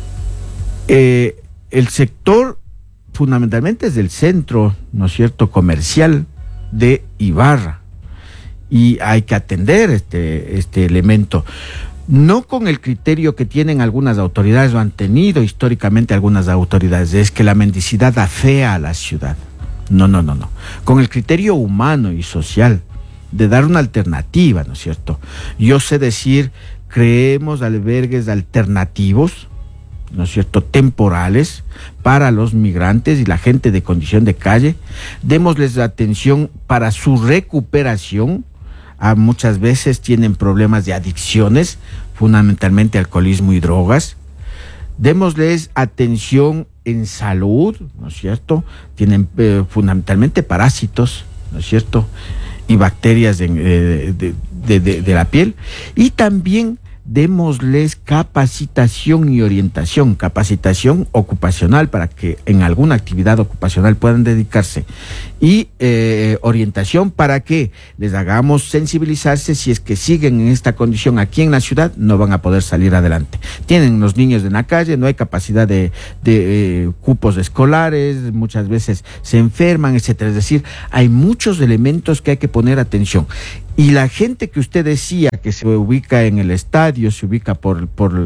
El sector fundamentalmente es del centro, ¿no es cierto?, comercial de Ibarra, y hay que atender este elemento. No con el criterio que tienen algunas autoridades o han tenido históricamente algunas autoridades, es que la mendicidad afea a la ciudad. No. Con el criterio humano y social de dar una alternativa, ¿no es cierto? Yo sé decir, creemos albergues alternativos, ¿no es cierto?, temporales para los migrantes y la gente de condición de calle. Démosles atención para su recuperación. Muchas veces tienen problemas de adicciones, fundamentalmente alcoholismo y drogas. Démosles atención en salud, ¿no es cierto? Tienen fundamentalmente parásitos, ¿no es cierto?, y bacterias de la piel, y también démosles capacitación y orientación, capacitación ocupacional para que en alguna actividad ocupacional puedan dedicarse, y orientación para que les hagamos sensibilizarse. Si es que siguen en esta condición aquí en la ciudad, no van a poder salir adelante. Tienen los niños en la calle, no hay capacidad de cupos escolares, muchas veces se enferman, etcétera. Es decir, hay muchos elementos que hay que poner atención. Y la gente que usted decía que se ubica en el estadio, se ubica por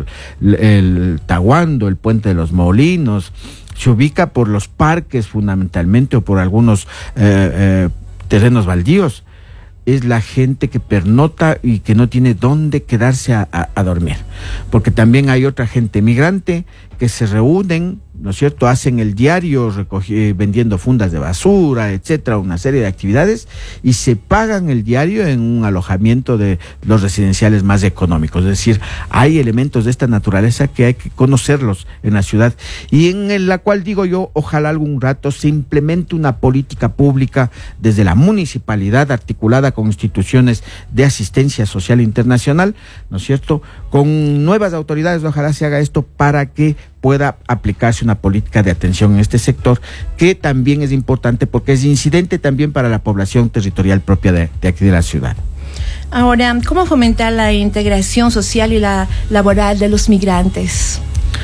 el Tahuando, el Puente de los Molinos, se ubica por los parques fundamentalmente, o por algunos terrenos baldíos, es la gente que pernota y que no tiene dónde quedarse a dormir. Porque también hay otra gente migrante que se reúnen, ¿no es cierto?, hacen el diario vendiendo fundas de basura, etcétera, una serie de actividades, y se pagan el diario en un alojamiento de los residenciales más económicos. Es decir, hay elementos de esta naturaleza que hay que conocerlos en la ciudad, y en la cual digo yo, ojalá algún rato se implemente una política pública desde la municipalidad, articulada con instituciones de asistencia social internacional, ¿no es cierto?, con nuevas autoridades. Ojalá se haga esto para que pueda aplicarse una política de atención en este sector, que también es importante porque es incidente también para la población territorial propia de aquí de la ciudad. Ahora, ¿cómo fomentar la integración social y la laboral de los migrantes?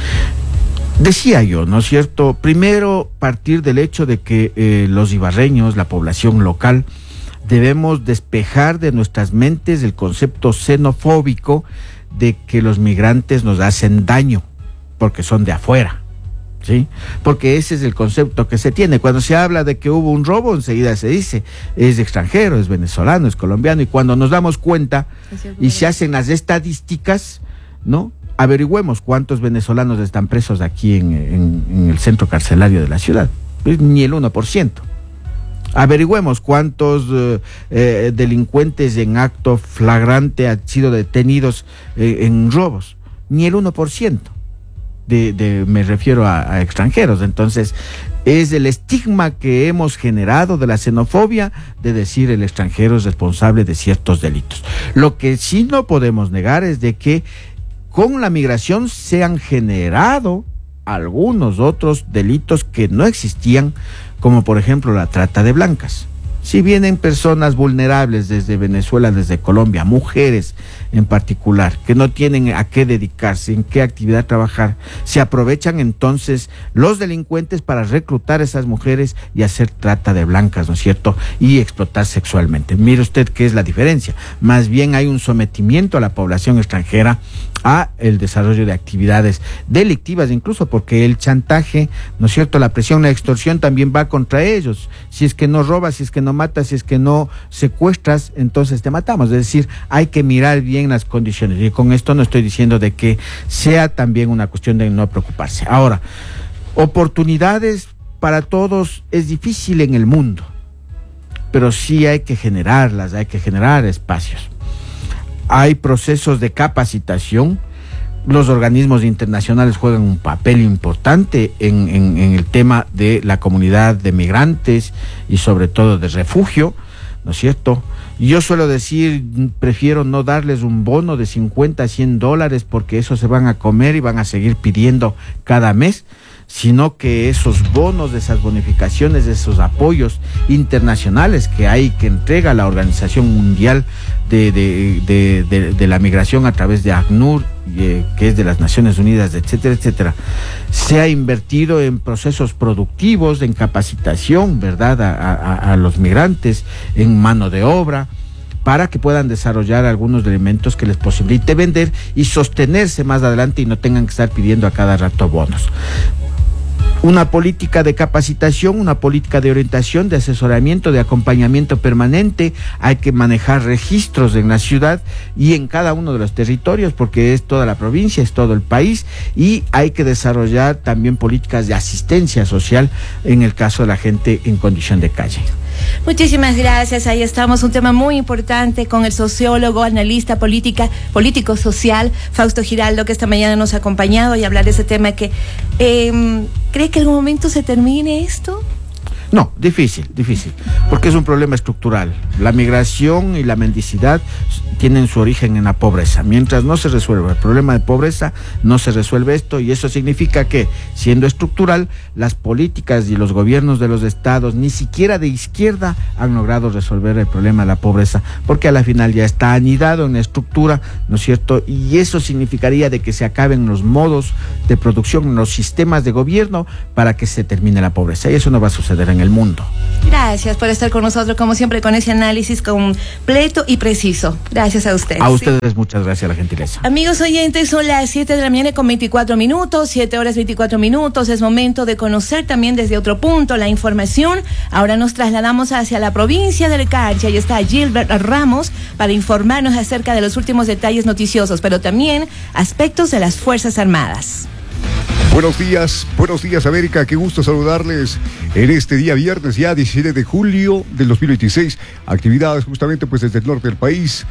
Decía yo, ¿no es cierto? Primero, partir del hecho de que los ibarreños, la población local, debemos despejar de nuestras mentes el concepto xenofóbico de que los migrantes nos hacen daño porque son de afuera, ¿sí? Porque ese es el concepto que se tiene. Cuando se habla de que hubo un robo, enseguida se dice, es extranjero, es venezolano, es colombiano, y cuando nos damos cuenta y se hacen las estadísticas, ¿no?, averigüemos cuántos venezolanos están presos aquí en el centro carcelario de la ciudad. Pues ni el 1%. Averigüemos cuántos delincuentes en acto flagrante han sido detenidos en robos. Ni el 1%. Me refiero a extranjeros. Entonces, es el estigma que hemos generado de la xenofobia, de decir el extranjero es responsable de ciertos delitos. Lo que sí no podemos negar es de que con la migración se han generado algunos otros delitos que no existían, como por ejemplo la trata de blancas. Si vienen personas vulnerables desde Venezuela, desde Colombia, mujeres en particular, que no tienen a qué dedicarse, en qué actividad trabajar, se aprovechan entonces los delincuentes para reclutar a esas mujeres y hacer trata de blancas, ¿no es cierto?, y explotar sexualmente. Mire usted qué es la diferencia. Más bien hay un sometimiento a la población extranjera a el desarrollo de actividades delictivas, incluso porque el chantaje, ¿no es cierto?, la presión, la extorsión también va contra ellos. Si es que no robas, si es que no matas, si es que no secuestras, entonces te matamos. Es decir, hay que mirar bien las condiciones, y con esto no estoy diciendo de que sea también una cuestión de no preocuparse. Ahora, oportunidades para todos es difícil en el mundo, pero sí hay que generarlas, hay que generar espacios. Hay procesos de capacitación. Los organismos internacionales juegan un papel importante en el tema de la comunidad de migrantes y sobre todo de refugio, ¿no es cierto? Yo suelo decir, prefiero no darles un bono de $50 a $100 porque eso se van a comer y van a seguir pidiendo cada mes, sino que esos bonos, esas bonificaciones, esos apoyos internacionales que hay, que entrega la Organización Mundial de la Migración a través de ACNUR, que es de las Naciones Unidas, etcétera, etcétera, se ha invertido en procesos productivos, en capacitación, ¿verdad?, a los migrantes, en mano de obra, para que puedan desarrollar algunos elementos que les posibilite vender y sostenerse más adelante y no tengan que estar pidiendo a cada rato bonos. Una política de capacitación, una política de orientación, de asesoramiento, de acompañamiento permanente. Hay que manejar registros en la ciudad y en cada uno de los territorios, porque es toda la provincia, es todo el país, y hay que desarrollar también políticas de asistencia social en el caso de la gente en condición de calle. Muchísimas gracias. Ahí estamos, un tema muy importante con el sociólogo, analista político social, Fausto Giraldo, que esta mañana nos ha acompañado y hablar de ese tema que ¿cree que en algún momento se termine esto? No, difícil, porque es un problema estructural. La migración y la mendicidad tienen su origen en la pobreza. Mientras no se resuelva el problema de pobreza, no se resuelve esto, y eso significa que, siendo estructural, las políticas y los gobiernos de los estados, ni siquiera de izquierda, han logrado resolver el problema de la pobreza, porque a la final ya está anidado en la estructura, ¿no es cierto? Y eso significaría de que se acaben los modos de producción, los sistemas de gobierno, para que se termine la pobreza, y eso no va a suceder en el mundo. Gracias por estar con nosotros, como siempre, con ese análisis completo y preciso. Gracias a ustedes. A ustedes, muchas gracias, la gentileza. Amigos oyentes, son las 7 de la mañana con 24 minutos, 7 horas 24 minutos. Es momento de conocer también desde otro punto la información. Ahora nos trasladamos hacia la provincia del Carchi. Ahí está Gilbert Ramos para informarnos acerca de los últimos detalles noticiosos, pero también aspectos de las Fuerzas Armadas. Buenos días América, qué gusto saludarles en este día viernes, ya 17 de julio del 2026, actividades justamente pues desde el norte del país,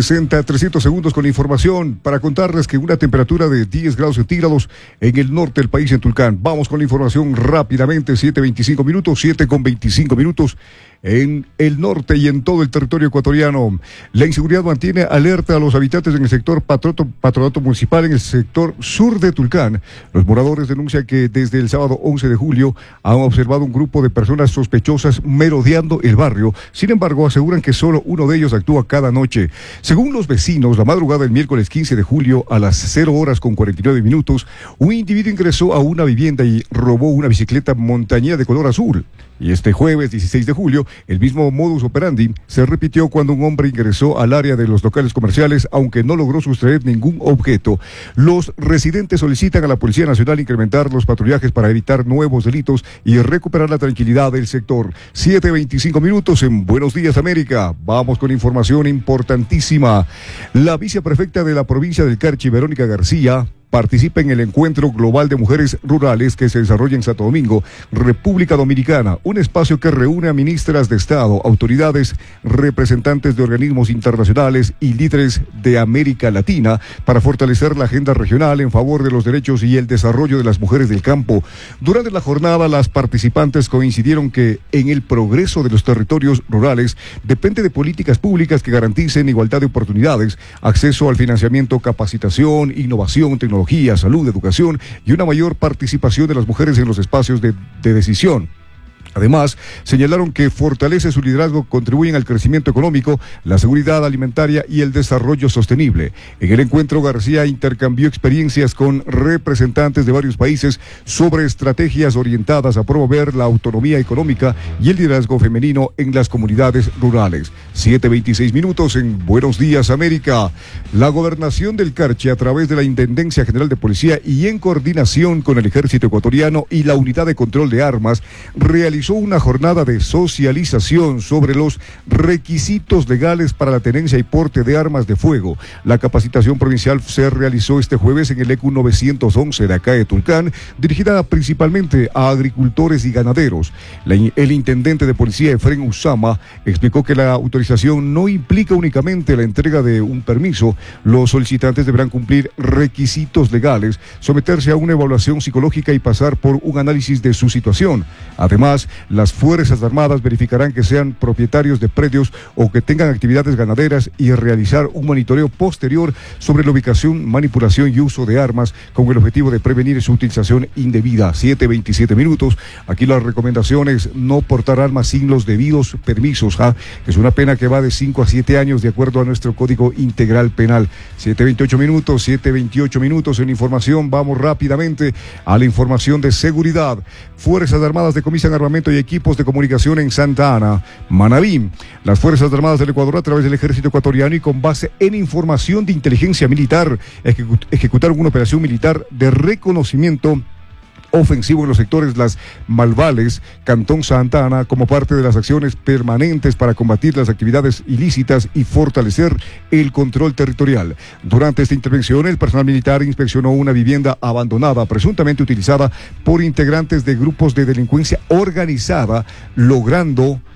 300 segundos con la información para contarles que una temperatura de 10 grados centígrados en el norte del país, en Tulcán. Vamos con la información rápidamente, 7:25 minutos, 7:25 minutos. En el norte y en todo el territorio ecuatoriano, la inseguridad mantiene alerta a los habitantes en el sector patronato municipal, en el sector sur de Tulcán. Los moradores denuncian que desde el sábado 11 de julio han observado un grupo de personas sospechosas merodeando el barrio. Sin embargo, aseguran que solo uno de ellos actúa cada noche. Según los vecinos, la madrugada del miércoles 15 de julio a las 0 horas con 49 minutos, un individuo ingresó a una vivienda y robó una bicicleta montañera de color azul. Y este jueves 16 de julio, el mismo modus operandi se repitió cuando un hombre ingresó al área de los locales comerciales, aunque no logró sustraer ningún objeto. Los residentes solicitan a la Policía Nacional incrementar los patrullajes para evitar nuevos delitos y recuperar la tranquilidad del sector. 7:25 minutos en Buenos Días América. Vamos con información importantísima. La viceprefecta de la provincia del Carchi, Verónica García, participa en el Encuentro Global de Mujeres Rurales que se desarrolla en Santo Domingo, República Dominicana, un espacio que reúne a ministras de Estado, autoridades, representantes de organismos internacionales y líderes de América Latina para fortalecer la agenda regional en favor de los derechos y el desarrollo de las mujeres del campo. Durante la jornada, las participantes coincidieron que en el progreso de los territorios rurales depende de políticas públicas que garanticen igualdad de oportunidades, acceso al financiamiento, capacitación, innovación, tecnología, salud, educación y una mayor participación de las mujeres en los espacios de decisión. Además, señalaron que fortalece su liderazgo, contribuyen al crecimiento económico, la seguridad alimentaria y el desarrollo sostenible. En el encuentro, García intercambió experiencias con representantes de varios países sobre estrategias orientadas a promover la autonomía económica y el liderazgo femenino en las comunidades rurales. 7:26 minutos en Buenos Días América. La Gobernación del Carchi, a través de la Intendencia General de Policía y en coordinación con el Ejército Ecuatoriano y la Unidad de Control de Armas, realizó una jornada de socialización sobre los requisitos legales para la tenencia y porte de armas de fuego. La capacitación provincial se realizó este jueves en el ECU 911 de acá de Tulcán, dirigida principalmente a agricultores y ganaderos. El intendente de policía, Efren Usama, explicó que la autorización no implica únicamente la entrega de un permiso. Los solicitantes deberán cumplir requisitos legales, someterse a una evaluación psicológica y pasar por un análisis de su situación. Además, las Fuerzas Armadas verificarán que sean propietarios de predios o que tengan actividades ganaderas y realizar un monitoreo posterior sobre la ubicación, manipulación y uso de armas con el objetivo de prevenir su utilización indebida. 7:27 minutos. Aquí las recomendaciones: no portar armas sin los debidos permisos. Es una pena que va de 5 a 7 años de acuerdo a nuestro Código Integral Penal. 7:28 minutos, 7:28 minutos en información. Vamos rápidamente a la información de seguridad. Fuerzas Armadas decomisan armamento y equipos de comunicación en Santa Ana, Manabí. Las Fuerzas Armadas del Ecuador, a través del Ejército Ecuatoriano y con base en información de inteligencia militar, ejecutaron una operación militar de reconocimiento ofensivo en los sectores Las Malvales, Cantón Santa Ana, como parte de las acciones permanentes para combatir las actividades ilícitas y fortalecer el control territorial. Durante esta intervención, el personal militar inspeccionó una vivienda abandonada, presuntamente utilizada por integrantes de grupos de delincuencia organizada, logrando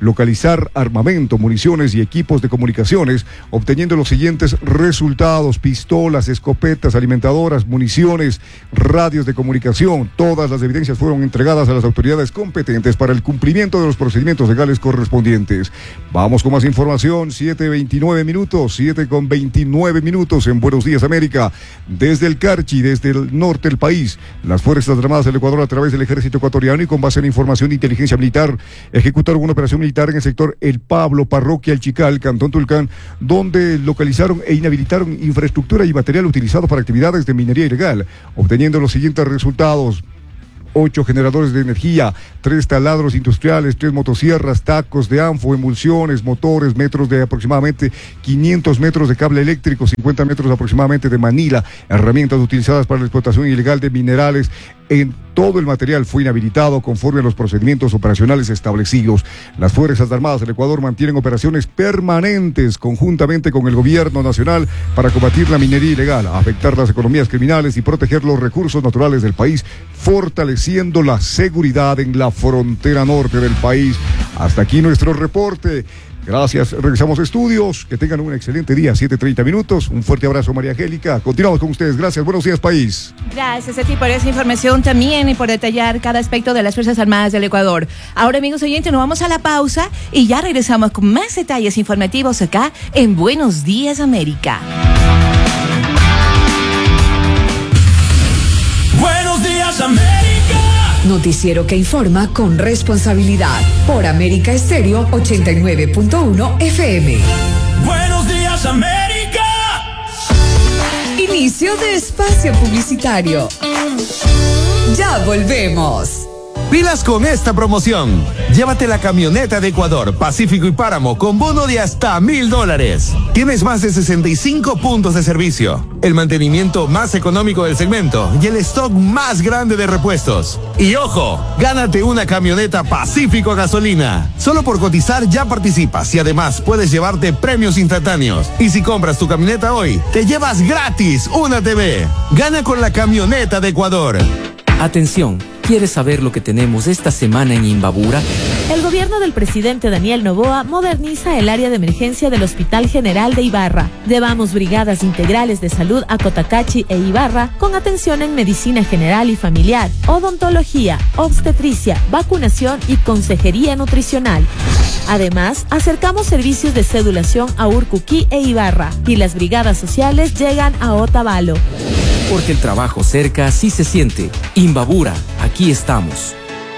localizar armamento, municiones y equipos de comunicaciones, obteniendo los siguientes resultados: pistolas, escopetas, alimentadoras, municiones, radios de comunicación. Todas las evidencias fueron entregadas a las autoridades competentes para el cumplimiento de los procedimientos legales correspondientes. Vamos con más información. 7:29 minutos en Buenos Días América. Desde el Carchi, desde el norte del país, las Fuerzas Armadas del Ecuador, a través del Ejército Ecuatoriano y con base en información de inteligencia militar, ejecutaron una operación militar en el sector El Pablo, parroquia El Chical, Cantón Tulcán, donde localizaron e inhabilitaron infraestructura y material utilizado para actividades de minería ilegal, obteniendo los siguientes resultados: 8 generadores de energía, 3 taladros industriales, 3 motosierras, tacos de anfo, emulsiones, motores, metros de aproximadamente 500 metros de cable eléctrico, 50 metros aproximadamente de manila, herramientas utilizadas para la explotación ilegal de minerales. En todo el material fue inhabilitado conforme a los procedimientos operacionales establecidos. Las Fuerzas Armadas del Ecuador mantienen operaciones permanentes conjuntamente con el gobierno nacional para combatir la minería ilegal, afectar las economías criminales y proteger los recursos naturales del país, fortaleciendo la seguridad en la frontera norte del país. Hasta aquí nuestro reporte. Gracias, regresamos a estudios. Que tengan un excelente día, 7:30 minutos. Un fuerte abrazo, María Angélica. Continuamos con ustedes. Gracias, buenos días, país. Gracias a ti por esa información también y por detallar cada aspecto de las Fuerzas Armadas del Ecuador. Ahora, amigos oyentes, nos vamos a la pausa y ya regresamos con más detalles informativos acá en Buenos Días América. Buenos Días América. Noticiero que informa con responsabilidad por América Estéreo 89.1 FM. Buenos Días América. Inicio de espacio publicitario. Ya volvemos. Pilas con esta promoción. Llévate la camioneta de Ecuador, Pacífico y Páramo con bono de hasta $1,000. Tienes más de 65 puntos de servicio, el mantenimiento más económico del segmento y el stock más grande de repuestos. Y ojo, gánate una camioneta Pacífico a gasolina. Solo por cotizar ya participas y además puedes llevarte premios instantáneos. Y si compras tu camioneta hoy, te llevas gratis una TV. Gana con la camioneta de Ecuador. Atención, ¿quieres saber lo que tenemos esta semana en Imbabura? El gobierno del presidente Daniel Noboa moderniza el área de emergencia del Hospital General de Ibarra. Llevamos brigadas integrales de salud a Cotacachi e Ibarra con atención en medicina general y familiar, odontología, obstetricia, vacunación y consejería nutricional. Además, acercamos servicios de cedulación a Urcuquí e Ibarra y las brigadas sociales llegan a Otavalo. Porque el trabajo cerca sí se siente. Imbabura, aquí estamos.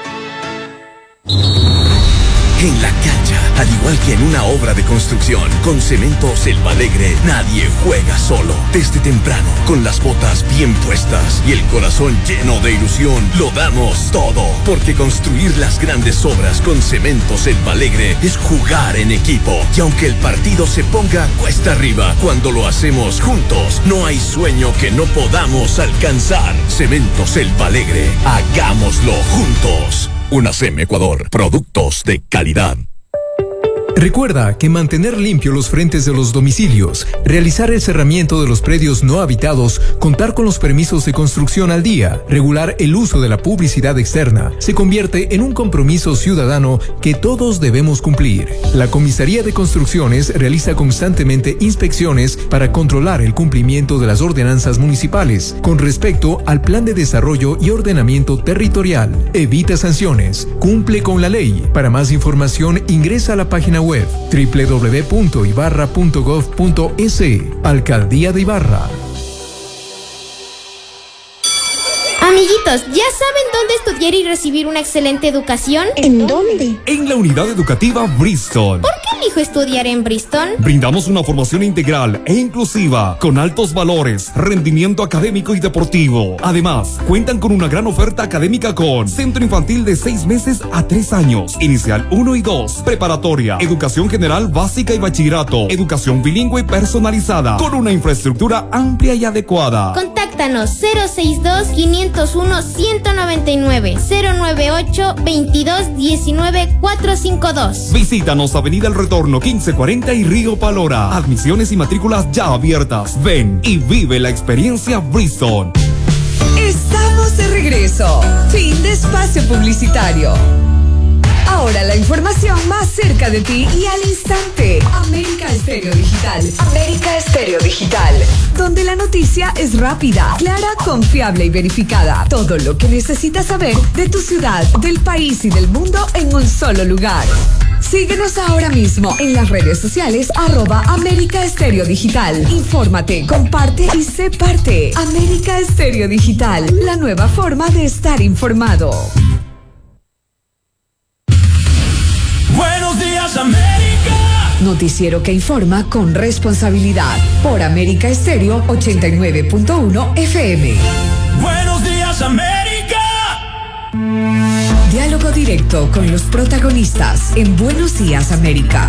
En la cancha, al igual que en una obra de construcción, con Cementos El Alegre, nadie juega solo. Desde temprano, con las botas bien puestas y el corazón lleno de ilusión, lo damos todo. Porque construir las grandes obras con Cementos El Alegre es jugar en equipo. Y aunque el partido se ponga cuesta arriba, cuando lo hacemos juntos, no hay sueño que no podamos alcanzar. Cementos El Alegre, hagámoslo juntos. UNACEM Ecuador, productos de calidad. Recuerda que mantener limpio los frentes de los domicilios, realizar el cerramiento de los predios no habitados, contar con los permisos de construcción al día, regular el uso de la publicidad externa, se convierte en un compromiso ciudadano que todos debemos cumplir. La Comisaría de Construcciones realiza constantemente inspecciones para controlar el cumplimiento de las ordenanzas municipales con respecto al Plan de Desarrollo y Ordenamiento Territorial. Evita sanciones, cumple con la ley. Para más información ingresa a la página web www.ibarra.gov.es. Alcaldía de Ibarra. Amiguitos, ¿ya saben dónde estudiar y recibir una excelente educación? ¿En dónde? En la unidad educativa Bristol. ¿Por qué elijo estudiar en Bristol? Brindamos una formación integral e inclusiva, con altos valores, rendimiento académico y deportivo. Además, cuentan con una gran oferta académica con centro infantil de 6 meses a 3 años, inicial 1 y 2, preparatoria, educación general básica y bachillerato, educación bilingüe personalizada, con una infraestructura amplia y adecuada. Contáctanos 062-501-199, 098-2219-452. Visítanos Avenida El Retorno 1540 y Río Palora. Admisiones y matrículas ya abiertas. Ven y vive la experiencia Bristol. Estamos de regreso. Fin de espacio publicitario. Ahora la información más cerca de ti y al instante. América Estéreo Digital. América Estéreo Digital. Donde la noticia es rápida, clara, confiable y verificada. Todo lo que necesitas saber de tu ciudad, del país y del mundo en un solo lugar. Síguenos ahora mismo en las redes sociales @América Estéreo Digital. Infórmate, comparte y sé parte. América Estéreo Digital, la nueva forma de estar informado. Buenos días, América. Noticiero que informa con responsabilidad. Por América Estéreo 89.1 FM. Buenos días, América. Diálogo directo con los protagonistas en Buenos Días, América.